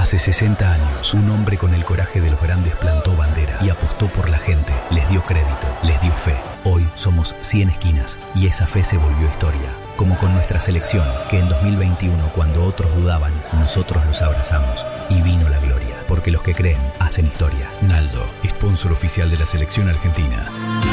Hace 60 años, un hombre con el coraje de los grandes plantó bandera y apostó por la gente, les dio crédito, les dio fe. Hoy somos 100 esquinas y esa fe se volvió historia. Como con nuestra selección, que en 2021, cuando otros dudaban, nosotros los abrazamos y vino la gloria. Porque los que creen hacen historia. Naldo, sponsor oficial de la selección argentina.